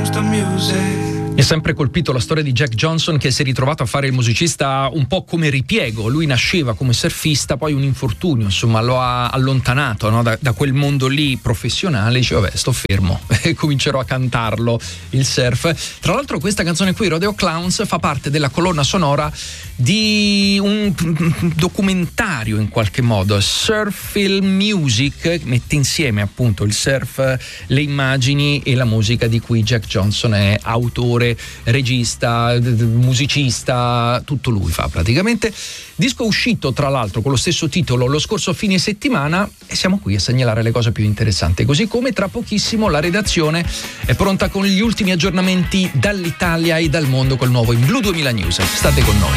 Mi è sempre colpito la storia di Jack Johnson, che si è ritrovato a fare il musicista un po' come ripiego. Lui nasceva come surfista, poi un infortunio insomma lo ha allontanato, no? da quel mondo lì professionale. Dice vabbè, sto fermo e comincerò a cantarlo il surf. Tra l'altro questa canzone qui, Rodeo Clowns, fa parte della colonna sonora di un documentario in qualche modo, Surf Film Music, mette insieme appunto il surf, le immagini e la musica, di cui Jack Johnson è autore, regista, musicista, tutto lui fa praticamente. Disco uscito tra l'altro con lo stesso titolo lo scorso fine settimana, e siamo qui a segnalare le cose più interessanti, così come tra pochissimo la redazione è pronta con gli ultimi aggiornamenti dall'Italia e dal mondo col nuovo In Blu 2000 News. State con noi.